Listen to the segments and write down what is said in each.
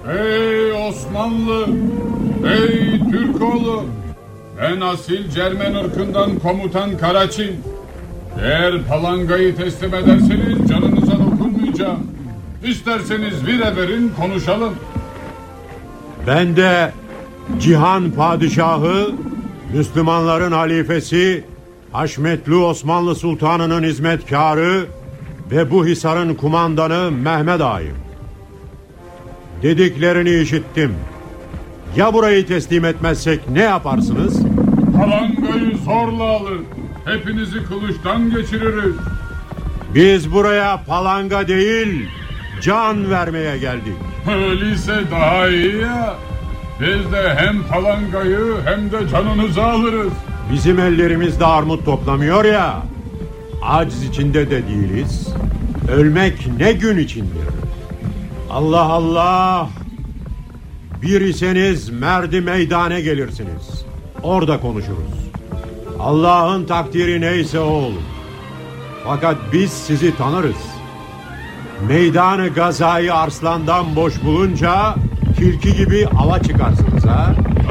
Ey Osmanlı, ey Türkoğlu, ben asil Cermen ırkından komutan Karaçin. Eğer Palanga'yı teslim ederseniz canınıza dokunmayacağım. İsterseniz vire verin, konuşalım. Ben de Cihan Padişahı, Müslümanların halifesi, Haşmetli Osmanlı Sultanı'nın hizmetkarı ve bu hisarın kumandanı Mehmet Ağa'yım. Dediklerini işittim. Ya burayı teslim etmezsek ne yaparsınız? Palanga'yı zorla alır. Hepinizi kılıçtan geçiririz. Biz buraya palanga değil, can vermeye geldik. Öyleyse daha iyi ya. Biz de hem palangayı hem de canınızı alırız. Bizim ellerimizde armut toplamıyor ya. Aciz içinde de değiliz. Ölmek ne gün içindir. Allah Allah. Bir iseniz merdi meydane gelirsiniz. Orada konuşuruz. Allah'ın takdiri neyse o olur. Fakat biz sizi tanırız. Meydanı gazayı arslandan boş bulunca tilki gibi ava çıkarsınız ha.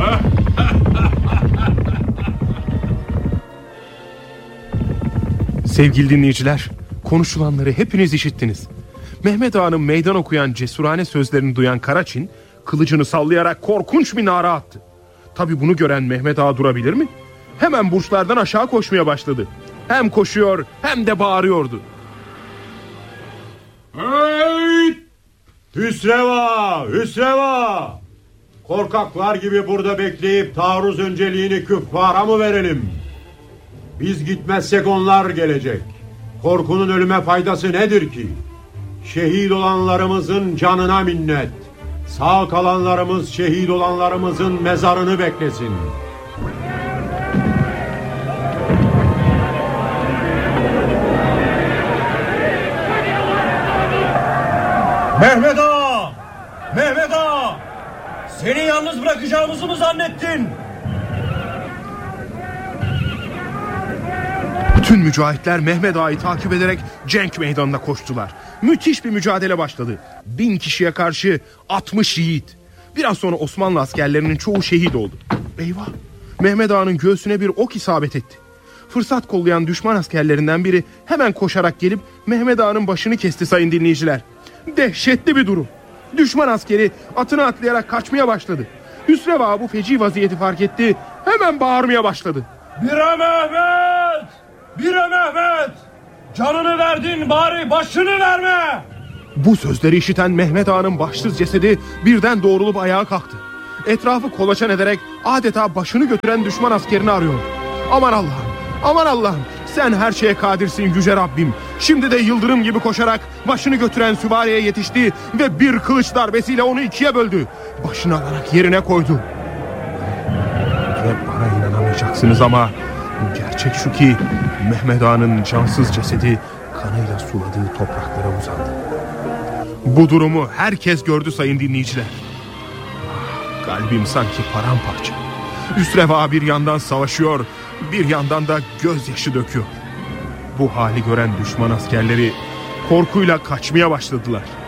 Sevgili dinleyiciler, konuşulanları hepiniz işittiniz. Mehmet Ağa'nın meydan okuyan cesurane sözlerini duyan Karaçin kılıcını sallayarak korkunç bir nara attı. Tabi bunu gören Mehmet Ağa durabilir mi? Hemen burçlardan aşağı koşmaya başladı. Hem koşuyor hem de bağırıyordu. Hey! Hüsreva! Hüsreva! Korkaklar gibi burada bekleyip taarruz önceliğini küffara mı verelim? Biz gitmezsek onlar gelecek. Korkunun ölüme faydası nedir ki? Şehit olanlarımızın canına minnet. Sağ kalanlarımız şehit olanlarımızın mezarını beklesin. Mehmet Ağa! Mehmet Ağa! Seni yalnız bırakacağımızı mı zannettin? Bütün mücahitler Mehmet Ağa'yı takip ederek cenk meydanına koştular. Müthiş bir mücadele başladı. 1000 kişiye karşı 60 yiğit. Biraz sonra Osmanlı askerlerinin çoğu şehit oldu. Eyvah! Mehmet Ağa'nın göğsüne bir ok isabet etti. Fırsat kollayan düşman askerlerinden biri hemen koşarak gelip Mehmet Ağa'nın başını kesti sayın dinleyiciler. Dehşetli bir durum. Düşman askeri atını atlayarak kaçmaya başladı. Hüsrev Ağa bu feci vaziyeti fark etti. Hemen bağırmaya başladı. Bire Mehmet! Bire Mehmet! Canını verdin bari başını verme! Bu sözleri işiten Mehmet Ağa'nın başsız cesedi birden doğrulup ayağa kalktı. Etrafı kolaçan ederek adeta başını götüren düşman askerini arıyor. Aman Allah'ım, aman Allah'ım, sen her şeye kadirsin yüce Rabbim. Şimdi de yıldırım gibi koşarak başını götüren süvariye yetişti ve bir kılıç darbesiyle onu ikiye böldü. Başını alarak yerine koydu. Ve bana inanamayacaksınız ama gerçek şu ki Mehmet Ağa'nın cansız cesedi kanıyla suladığı topraklara uzandı. Bu durumu herkes gördü sayın dinleyiciler. Kalbim sanki paramparça. Hüsrev Ağa bir yandan savaşıyor, bir yandan da gözyaşı döküyor. Bu hali gören düşman askerleri korkuyla kaçmaya başladılar.